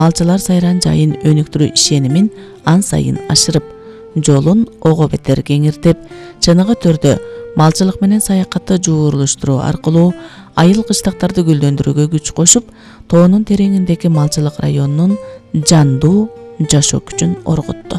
малчылар сайран жайын өнүктүрүү ишенимин ан сайын ашырып, жолун ого бетер кеңиртип, чыныгы түрдө малчылык менен саякатты жуурулуштуруу аркылуу айыл кыштактарды гүлдөндүрүүгө күч кошуп, тоонун тереңиндеги малчылык районунун жандуу жашоо күчүн оргутту.